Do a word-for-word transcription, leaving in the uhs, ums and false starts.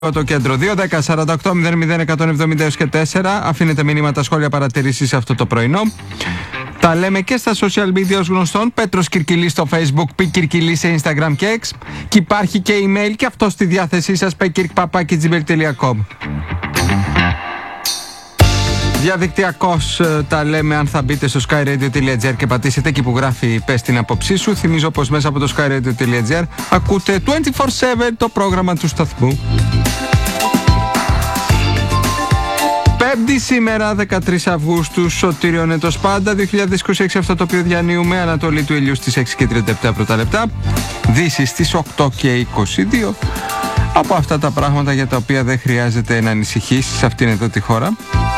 Το κέντρο δύο δέκα σαράντα οκτώ μηδέν μηδέν εκατόν εβδομήντα και τέσσερα. Αφήνετε μηνύματα, σχόλια, παρατηρήσεις αυτό το πρωινό. Τα λέμε και στα social media ως γνωστόν. Πέτρος Κυρκυλής στο Facebook, Π Κυρκυλής σε Instagram και X. Και υπάρχει και email και αυτό στη διάθεσή σας, πεκυρκ παπάκι τζιμέιλ τελεία κομ. Διαδικτυακώς τα λέμε αν θα μπείτε στο skyradio.gr και πατήσετε εκεί που γράφει «Πες την άποψή σου». Θυμίζω πως μέσα από το skyradio.gr ακούτε είκοσι τέσσερις επτά το πρόγραμμα του σταθμού. Πέμπτη σήμερα, δεκατρείς Αυγούστου, Σωτήριον έτος πάντα, δύο χιλιάδες είκοσι έξι, αυτό το οποίο διανύουμε. Ανατολή του ηλιού στις έξι και τριάντα επτά πρώτα λεπτά, Δύση στις οκτώ και είκοσι δύο. Από αυτά τα πράγματα για τα οποία δεν χρειάζεται να ανησυχείς σε αυτήν εδώ τη χώρα.